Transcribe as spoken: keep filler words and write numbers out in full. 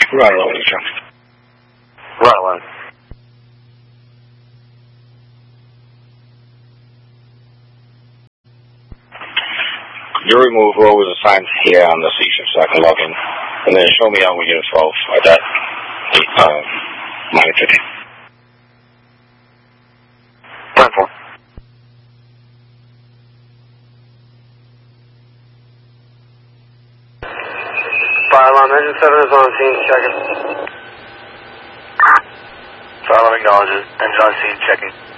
Right along with you. Right along. You remove what was assigned here on the station so I can log in. And then show me out when you're twelve at that uh, monitor. ten four. Fire alarm engine seven is on scene, checking. Fire alarm acknowledges. Engine on scene, checking.